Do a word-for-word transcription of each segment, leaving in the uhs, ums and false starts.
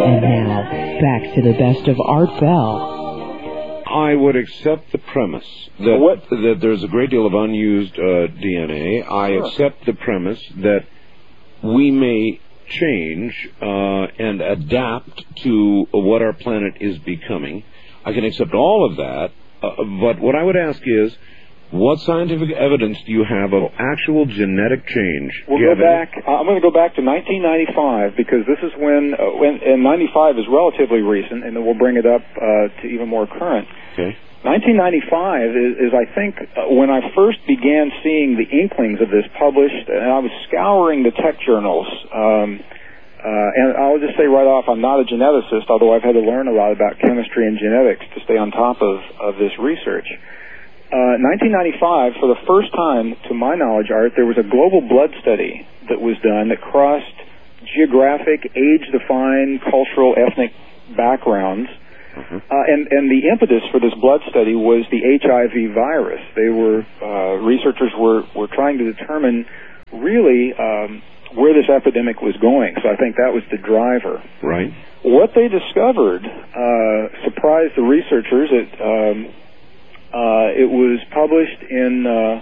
And now, back to the best of Art Bell. I would accept the premise that what? that there's a great deal of unused uh, D N A. I Sure. accept the premise that we may change uh, and adapt to what our planet is becoming. I can accept all of that, uh, but what I would ask is, what scientific evidence do you have of actual genetic change? We'll Do you go have any? back. I'm going to go back to nineteen ninety-five because this is when, uh, when and ninety-five is relatively recent, and then we'll bring it up uh, to even more current. Okay. nineteen ninety-five is, is I think, uh, when I first began seeing the inklings of this published, and I was scouring the tech journals. Um, uh, and I'll just say right off, I'm not a geneticist, although I've had to learn a lot about chemistry and genetics to stay on top of, of this research. Uh, nineteen ninety-five, for the first time, to my knowledge, Art, there was a global blood study that was done that crossed geographic, age-defined, cultural, ethnic backgrounds. Mm-hmm. Uh, and, and the impetus for this blood study was the H I V virus. They were, uh, researchers were, were trying to determine really um, where this epidemic was going. So I think that was the driver. Right. What they discovered uh, surprised the researchers. It, um, uh, it was published in uh,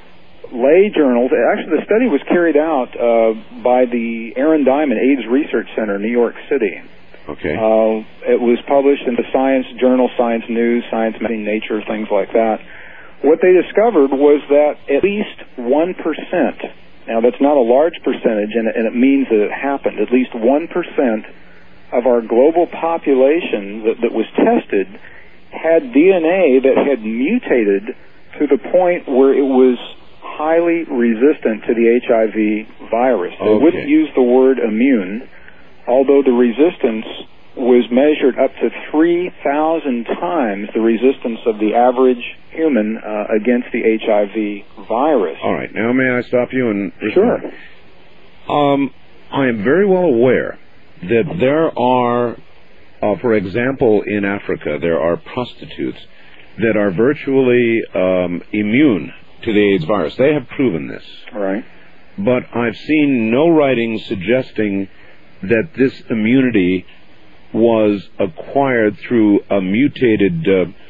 lay journals. Actually, the study was carried out uh, by the Aaron Diamond AIDS Research Center in New York City. Okay. Uh, it was published in the Science Journal, Science News, Science Magazine, Nature, things like that. What they discovered was that at least one percent, now that's not a large percentage, and it, and it means that it happened, at least one percent of our global population that, that was tested had D N A that had mutated to the point where it was highly resistant to the H I V virus. They Okay. wouldn't use the word immune, although the resistance was measured up to three thousand times the resistance of the average human uh, against the H I V virus. All right. Now, may I stop you and Sure. Um, I am very well aware that there are, uh, for example, in Africa, there are prostitutes that are virtually um, immune to the AIDS virus. They have proven this. Right. But I've seen no writing suggesting that this immunity was acquired through a mutated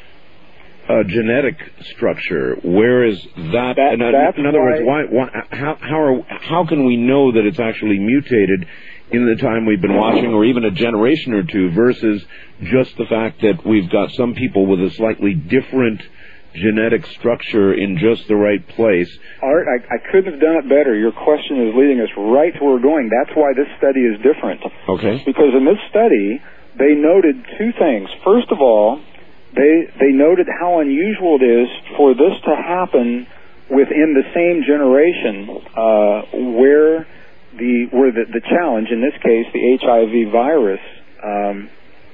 uh, uh, genetic structure. Where is that? that in, that's in other why, words, why, why, how, how, are, how can we know that it's actually mutated in the time we've been watching, or even a generation or two, versus just the fact that we've got some people with a slightly different genetic structure in just the right place? Art, I, I couldn't have done it better. Your question is leading us right to where we're going. That's why this study is different. Okay. Because in this study, they noted two things. First of all, they they noted how unusual it is for this to happen within the same generation, uh, where the where the, the challenge, in this case, the H I V virus, um,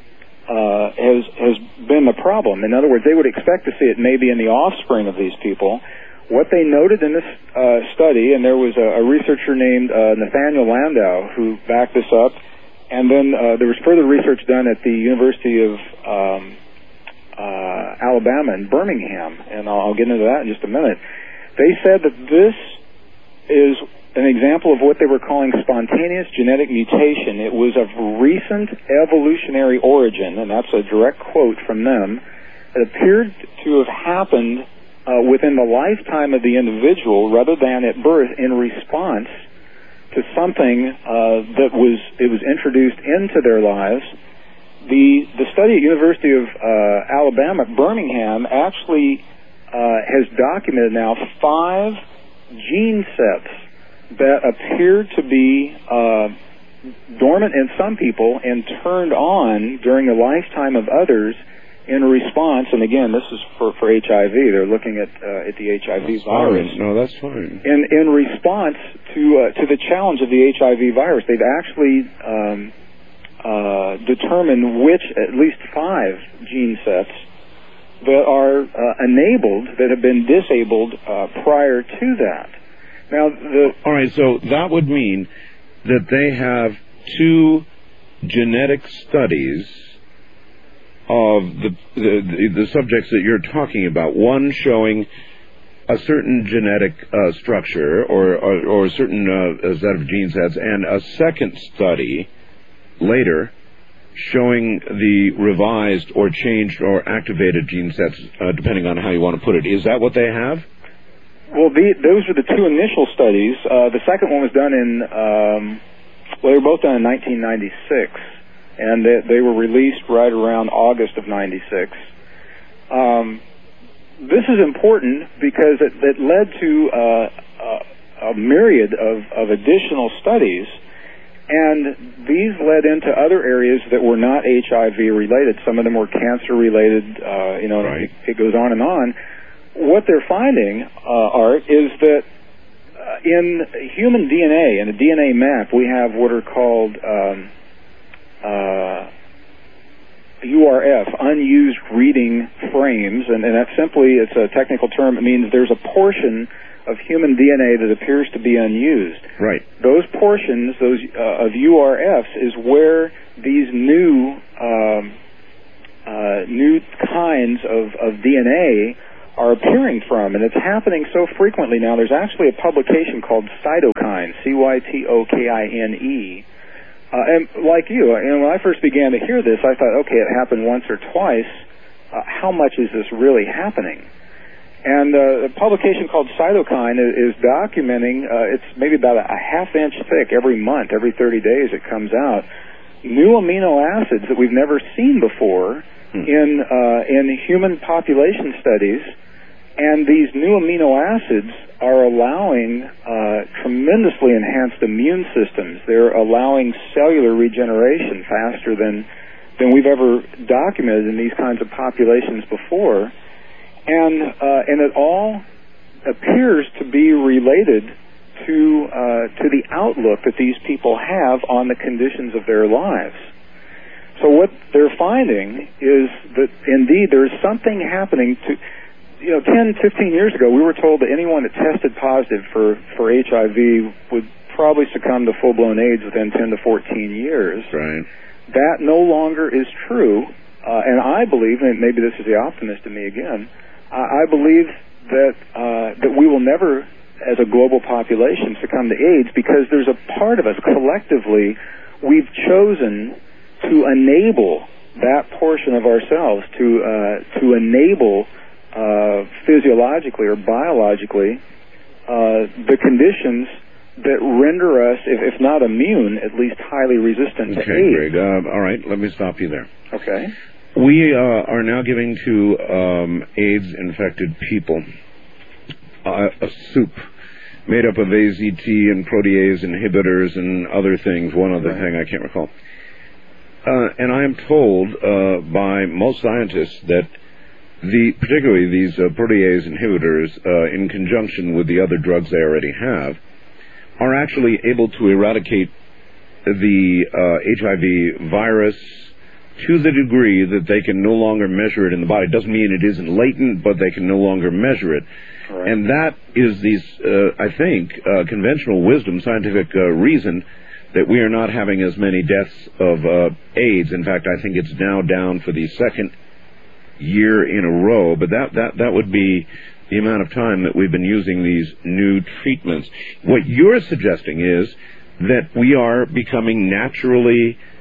Uh, has has been the problem. In other words, they would expect to see it maybe in the offspring of these people. What they noted in this uh, study, and there was a, a researcher named uh, Nathaniel Landau who backed this up, and then uh, there was further research done at the University of um, uh, Alabama in Birmingham, and I'll, I'll get into that in just a minute. They said that this is an example of what they were calling spontaneous genetic mutation. It was of recent evolutionary origin, and that's a direct quote from them. It appeared to have happened uh, within the lifetime of the individual rather than at birth in response to something uh, that was it was introduced into their lives. The the study at University of uh, Alabama at Birmingham actually uh, has documented now five gene sets that appeared to be uh, dormant in some people and turned on during the lifetime of others in response. And again, this is for, for H I V. They're looking at uh, at the H I V that's virus. Fine. No, that's fine. In in response to uh, to the challenge of the H I V virus, they've actually um, uh, determined which at least five gene sets that are uh, enabled, that have been disabled uh, prior to that. Now, the all right, so that would mean that they have two genetic studies of the, the the subjects that you're talking about. One showing a certain genetic uh, structure or, or or a certain uh, set of gene sets, and a second study later showing the revised or changed or activated gene sets, uh, depending on how you want to put it. Is that what they have? Well, the, those were the two initial studies. Uh, the second one was done in, um, well, they were both done in nineteen ninety-six, and they, they were released right around August of ninety-six. Um, this is important because it, it led to uh, a, a myriad of, of additional studies, and these led into other areas that were not H I V related. Some of them were cancer related. Uh, you know, right. it, it goes on and on. What they're finding, uh, Art, is that uh, in human D N A, in a D N A map, we have what are called um, uh, U R F, unused reading frames, and, and that simply, it's a technical term. It means there's a portion of human D N A that appears to be unused. Right. Those portions, those uh, of U R Fs, is where these new um, uh, new kinds of, of D N A are appearing from, and it's happening so frequently now. There's actually a publication called Cytokine, C Y T O K I N E. Uh, and like you, and when I first began to hear this, I thought, okay, it happened once or twice. Uh, how much is this really happening? And uh, a publication called Cytokine is, is documenting, uh, it's maybe about a, a half inch thick every month, every thirty days it comes out, new amino acids that we've never seen before hmm. in uh, in human population studies. And these new amino acids are allowing uh, tremendously enhanced immune systems. They're allowing cellular regeneration faster than than we've ever documented in these kinds of populations before. And uh, and it all appears to be related to uh, to the outlook that these people have on the conditions of their lives. So what they're finding is that indeed there's something happening to. You know, ten, fifteen years ago, we were told that anyone that tested positive for, for H I V would probably succumb to full-blown AIDS within ten to fourteen years. Right. That no longer is true, uh, and I believe, and maybe this is the optimist in me again, I, I believe that uh, that we will never, as a global population, succumb to AIDS because there's a part of us, collectively, we've chosen to enable that portion of ourselves, to uh, to enable Uh, physiologically or biologically, uh, the conditions that render us, if, if not immune, at least highly resistant okay, to AIDS. Greg. Uh, all right, let me stop you there. Okay. We uh, are now giving to um, AIDS-infected people uh, a soup made up of A Z T and protease inhibitors and other things, one other right. thing I can't recall. Uh, and I am told uh, by most scientists that The, particularly these uh, protease inhibitors, uh, in conjunction with the other drugs they already have, are actually able to eradicate the uh, H I V virus to the degree that they can no longer measure it in the body. It doesn't mean it isn't latent, but they can no longer measure it. Right. And that is these, uh, I think, uh, conventional wisdom, scientific uh, reason that we are not having as many deaths of uh, AIDS. In fact, I think it's now down for the second year in a row, but that, that, that would be the amount of time that we've been using these new treatments. What you're suggesting is that we are becoming naturally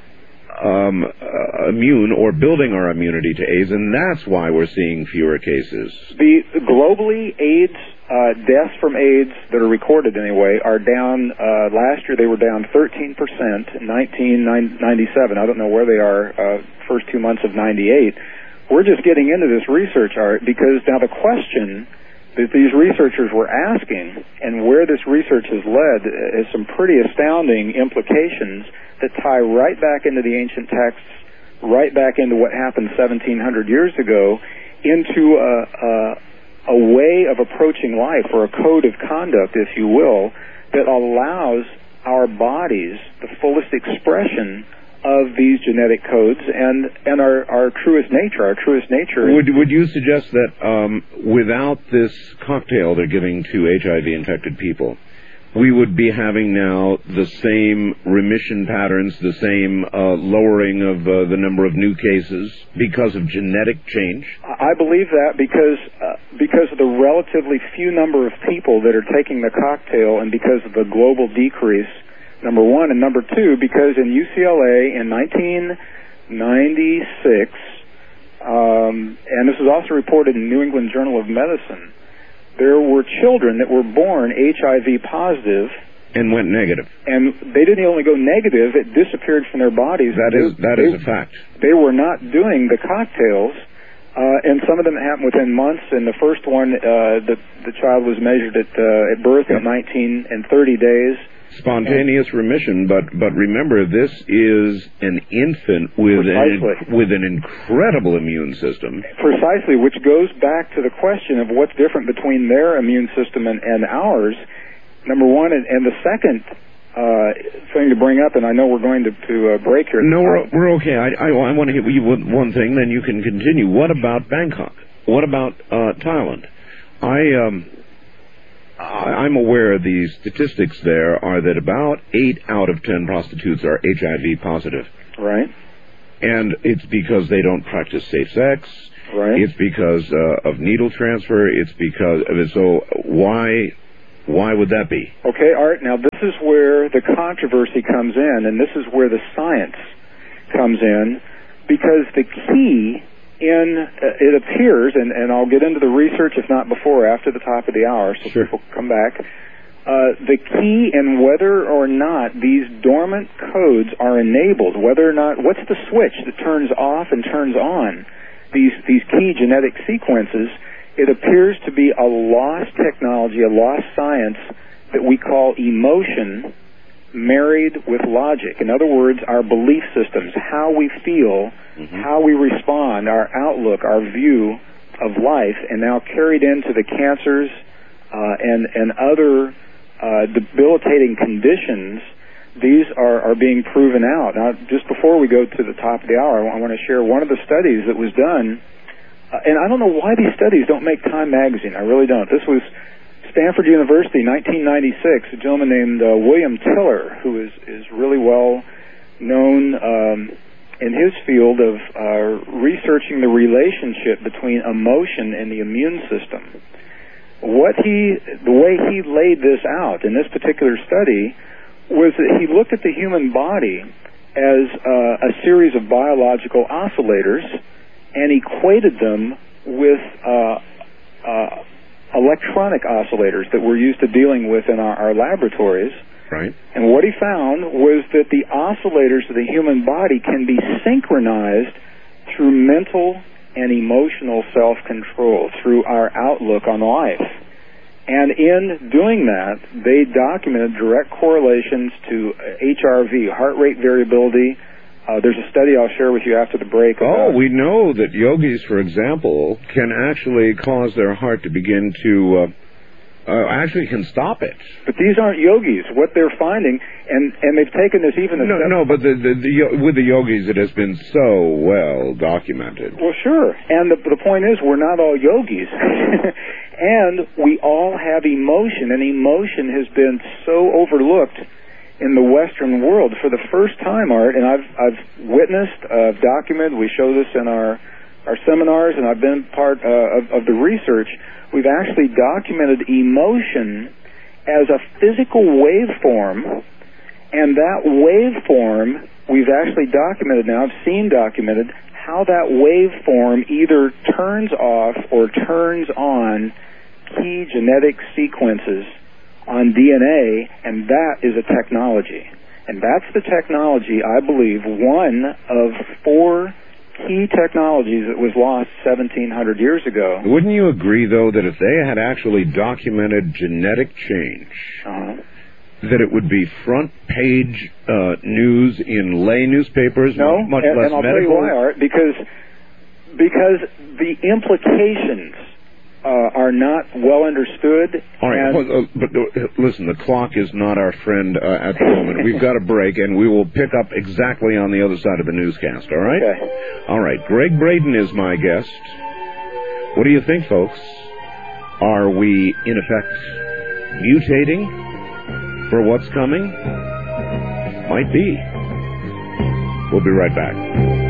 um, uh, immune or building our immunity to AIDS, and that's why we're seeing fewer cases. The globally, AIDS uh, deaths from AIDS that are recorded anyway are down. Uh, last year they were down thirteen percent in nineteen ninety-seven. I don't know where they are uh, first two months of ninety-eight. We're just getting into this research, Art, because now the question that these researchers were asking and where this research has led is some pretty astounding implications that tie right back into the ancient texts, right back into what happened seventeen hundred years ago, into a, a, a way of approaching life, or a code of conduct, if you will, that allows our bodies the fullest expression of these genetic codes and, and our, our truest nature, our truest nature. Would, would you suggest that um, without this cocktail they're giving to H I V-infected people, we would be having now the same remission patterns, the same uh, lowering of uh, the number of new cases because of genetic change? I believe that because uh, because of the relatively few number of people that are taking the cocktail, and because of the global decrease, number one, and number two, because in U C L A in nineteen ninety-six, um, and this was also reported in New England Journal of Medicine, there were children that were born H I V positive and went negative. And they didn't only go negative, it disappeared from their bodies. That is that they, is a fact. They were not doing the cocktails, uh, and some of them happened within months. And the first one, uh, the the child was measured at uh, at birth yep. at nineteen and thirty days. Spontaneous and, remission, but but remember, this is an infant with an, with an incredible immune system. Precisely, which goes back to the question of what's different between their immune system and, and ours. Number one, and, and the second uh, thing to bring up, and I know we're going to, to uh, break here. No, we're, we're okay. I, I, I want to hit you with one thing, then you can continue. What about Bangkok? What about uh, Thailand? I, um, I'm aware the statistics there are that about eight out of ten prostitutes are H I V positive. Right. And it's because they don't practice safe sex. Right. It's because uh, of needle transfer. It's because of it. So why... Why would that be? Okay, Art, now this is where the controversy comes in, and this is where the science comes in, because the key in, uh, it appears, and, and I'll get into the research, if not before, after the top of the hour, so sure. people come back. Uh, the key in whether or not these dormant codes are enabled, whether or not, what's the switch that turns off and turns on these, these key genetic sequences. It appears to be a lost technology, a lost science that we call emotion married with logic. In other words, our belief systems, how we feel, mm-hmm. how we respond, our outlook, our view of life, and now carried into the cancers uh, and, and other uh, debilitating conditions. These are, are being proven out. Now, just before we go to the top of the hour, I want to share one of the studies that was done. Uh, and I don't know why these studies don't make Time magazine. I really don't. This was Stanford University, nineteen ninety-six. A gentleman named uh, William Tiller, who is, is really well known um, in his field of uh, researching the relationship between emotion and the immune system. What he, the way he laid this out in this particular study was that he looked at the human body as uh, a series of biological oscillators and equated them with uh, uh, electronic oscillators that we're used to dealing with in our, our laboratories. Right. And what he found was that the oscillators of the human body can be synchronized through mental and emotional self-control, through our outlook on life. And in doing that, they documented direct correlations to H R V, heart rate variability. Uh, there's a study I'll share with you after the break. Oh, we know that yogis, for example, can actually cause their heart to begin to, uh, uh, actually can stop it. But these aren't yogis. What they're finding, and, and they've taken this even a no, step... No, but the, the, the, with the yogis, it has been so well documented. Well, sure. And the, the point is, we're not all yogis. And we all have emotion, and emotion has been so overlooked in the Western world for the first time, Art, and I've I've witnessed, uh, documented. We show this in our our seminars, and I've been part uh, of, of the research. We've actually documented emotion as a physical waveform, and that waveform we've actually documented now. I've seen documented how that waveform either turns off or turns on key genetic sequences on D N A, and that is a technology. And that's the technology, I believe, one of four key technologies that was lost seventeen hundred years ago. Wouldn't you agree, though, that if they had actually documented genetic change, uh-huh. that it would be front page uh, news in lay newspapers, no, much, much and, less and I'll medical? tell you why, Art, because, because the implications Uh, are not well understood. All right, well, uh, but uh, listen, the clock is not our friend uh, at the moment. We've got a break, and we will pick up exactly on the other side of the newscast, all right? Okay. All right, Greg Braden is my guest. What do you think, folks? Are we, in effect, mutating for what's coming? Might be. We'll be right back.